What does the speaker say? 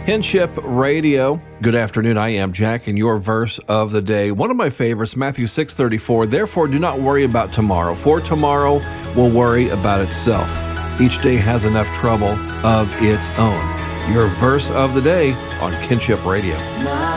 Kinship Radio. Good afternoon. I am Jack, and your verse of the day. One of my favorites, Matthew 6:34. Therefore, do not worry about tomorrow, for tomorrow will worry about itself. Each day has enough trouble of its own. Your verse of the day on Kinship Radio.